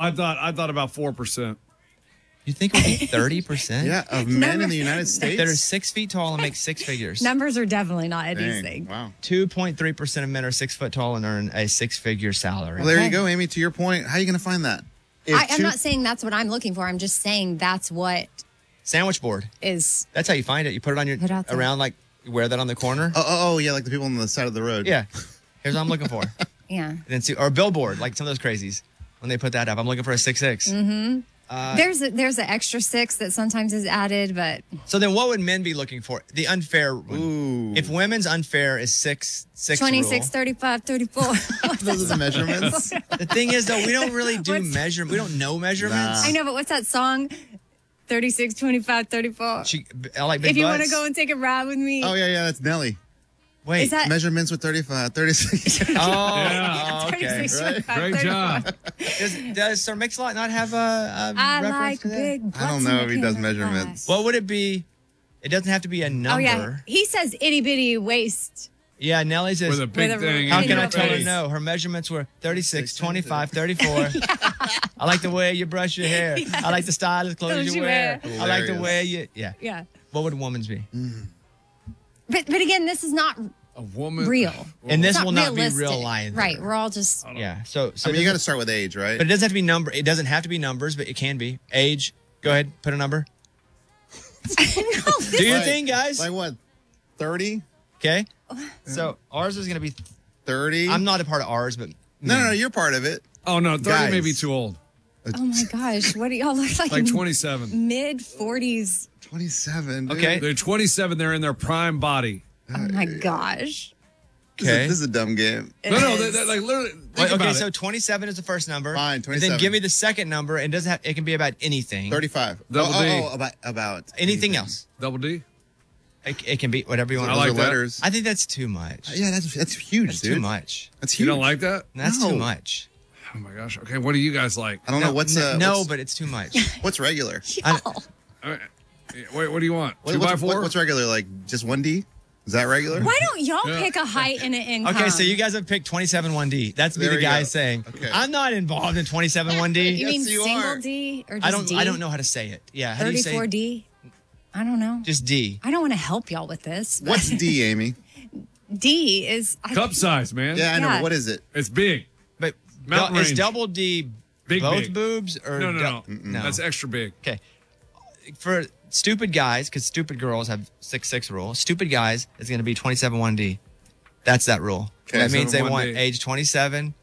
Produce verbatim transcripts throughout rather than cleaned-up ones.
I thought I thought about four percent. You think it would be thirty percent? Yeah, of men in the United States that are six feet tall and make six figures. Numbers are definitely not a Dang, thing. wow. two point three percent of men are six foot tall and earn a six-figure salary. Well, there Okay. you go, Amy. To your point, how are you going to find that? If I, I'm two- not saying that's what I'm looking for. I'm just saying that's what Sandwich board. is. That's how you find it. You put it on your Put out there. around like you wear that on the corner. Oh, oh, oh, yeah, like the people on the side of the road. Yeah. Here's what I'm looking for. Yeah. And then see, or a billboard, like some of those crazies. When they put that up, I'm looking for a six six. Mm-hmm. Uh, there's a, there's an extra six that sometimes is added, but So then, what would men be looking for? The unfair. one. Ooh. If women's unfair is six six twenty-six, rule. thirty-five, thirty-four. Those are the measurements. The thing is, though, we don't really do What's- measure. We don't know measurements. Nah. I know, but what's that song? thirty-six, twenty-five, thirty-four. She, I like big If you want to butts. go and take a ride with me. Oh, yeah, yeah, that's Nelly. Wait. Is that Measurements with thirty-five, thirty-six. Oh, Yeah. oh, okay. thirty-six, right? twenty-five, Great thirty-four. job. Does, does Sir Mix-a-Lot not have a, a I reference like to that? big butts. I don't know and if he does can measurements. fly. What would it be? It doesn't have to be a number. Oh, yeah. He says itty bitty waist. Yeah, Nelly says, With a big With a- thing. how in can your I tell her face. no? Her measurements were thirty-six, twenty-five, thirty-four. I like the way you brush your hair. I like the stylish clothes Clothes you you wear. wear. I like the Hilarious. way you, yeah. Yeah. What would woman's be? But but again, this is not A woman. real. And this It's will not realistic. be real either. Right. We're all just. Yeah. So, so I mean, you it got to doesn't- start with age, right? but it doesn't have to be number. It doesn't have to be numbers, but it can be age. Go ahead, put a number. no, Do your Like- thing, guys. Like what? thirty? Okay. So ours is gonna be. thirty? I'm not a part of ours, but No, no, no, you're part of it. Oh no, thirty Guys. may be too old. oh my gosh. What do y'all look like? Like twenty-seven. Mid forties. twenty-seven. Dude. Okay. They're twenty-seven. They're in their prime body. Oh my gosh. This, is, Okay. this is a dumb game. No, no, they, they, like literally. Think Wait, about okay, it. so twenty-seven is the first number. Fine, And twenty-seven. then give me the second number, and it doesn't have. It can be about anything. thirty-five. Double oh, D. oh, oh, about, about Anything else. Double D. It, it can be whatever you want. I to like Those are that. letters. I think that's too much. Yeah, that's that's huge, That's dude. too much. That's You huge. don't like that? That's No. too much. Oh my gosh. Okay, what do you guys like? I don't know what's uh, no, what's, but it's too much. what's regular. I- Y'all. All right. Wait, what do you want? What- Two what's, by four? what- what's regular? Like just one D? Is that regular? Why don't y'all Yeah. pick a height and an income? okay, so you guys have picked twenty-seven one D. That's me, There the we guy go. saying, Okay. I'm not involved in twenty-seven one D. You mean Yes, you single are. D or just I don't. D? I don't know how to say it. Yeah, how do you say? thirty-four D? I don't know. Just D. I don't want to help y'all with this. but What's D, Amy? D is I Cup size, man. Yeah, I know. Yeah. But what is it? It's big. But Mountain is range. double D Big, both big. boobs or No, no, no. dou- no? That's extra big. Okay. For stupid guys, because stupid girls have six six rule. Stupid guys is going to be twenty-seven one D. That's that rule. Okay, that means they twenty-seven want one D. age twenty-seven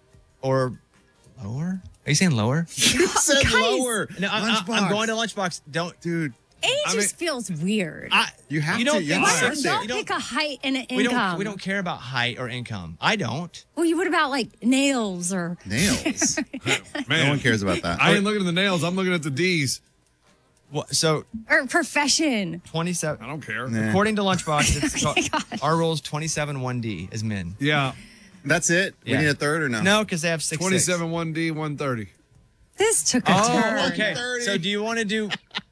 or lower. Are you saying lower? You said Guys. lower. No, I, I, Lunchbox. I'm going to lunchbox. Don't. Dude, age I mean- just feels weird. I, You have you to. don't You think have Why to so? don't sit there. y'all You don't- pick a height and an we income? don't. We don't care about height or income. I don't. Well, you what about like nails or Nails. Man, No one cares about that. I ain't looking at the nails. I'm looking at the D's. Well, so or profession? twenty-seven. I don't care. Nah. According to Lunchbox, it's Oh my called- gosh. our rules twenty-seven one D as men. Yeah. That's it? Yeah. We need a third or no? No, because they have six. twenty-seven one D, one thirty. This took a Oh, turn. okay. thirty. So do you want to do? Do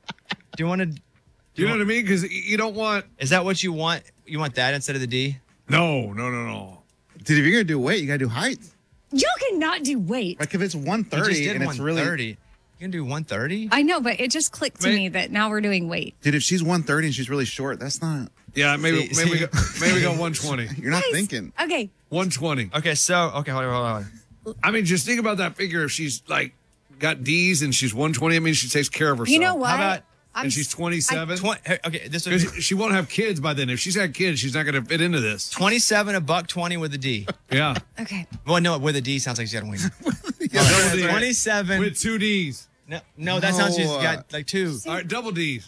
you want to? You know what I mean? Because you don't want. Is that what you want? You want that instead of the D? No, no, no, no. Dude, if you're going to do weight, you got to do height. You cannot do weight. Like if it's one You just thirty did and it's really. one thirty. You can do one thirty. I know, but it just clicked to Wait. me that now we're doing weight. Dude, if she's one thirty and she's really short, that's not. Yeah, maybe See- maybe we see? go, maybe we go one twenty. You're not Guys, thinking. Okay, one twenty. Okay, so okay, hold on, hold on. Hold on. I mean, just think about that figure. If she's like got D's and she's one twenty, I mean, she takes care of herself. you know what? How about- I'm And she's twenty-seven. Twen- okay, this Because is she won't have kids by then. If she's had kids, she's not going to fit into this. twenty-seven, a buck twenty with a D. Yeah. okay. Well, no, with a D sounds like she's got a wing. Double D. twenty-seven. With two D's. No, no, that sounds she's No. got like two. All right, double D's.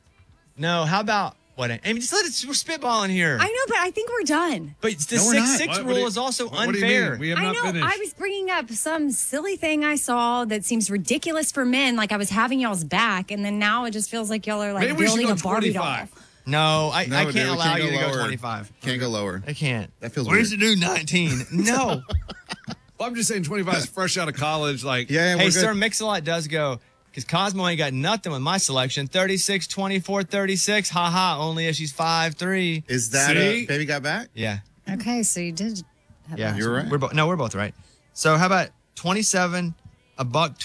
No, how about what? I mean, just let it. We're spitballing here. I know, but I think we're done. But the No, we're six not. six What- what rule do you- is also what- what do you unfair. mean? We have I not know. finished. I was bringing up some silly thing I saw that seems ridiculous for men. Like I was having y'all's back, and then now it just feels like y'all are like Maybe we should building go a Barbie doll. twenty-five. No, I, No, I dude, can't we allow can't you go to go lower. twenty-five. Can't go lower. I can't. That feels Where's weird. the new nineteen? No. Well, I'm just saying twenty-five is fresh out of college. Like, Yeah, yeah, Hey, we're Sir good. Mix-a-Lot does go, because Cosmo ain't got nothing with my selection. thirty-six, twenty-four, thirty-six. Ha ha, only if she's five three. Is that See? a baby got back? Yeah. Okay, so you did. Have Yeah. that. You're right. We're bo- no, we're both right. So how about twenty-seven, a buck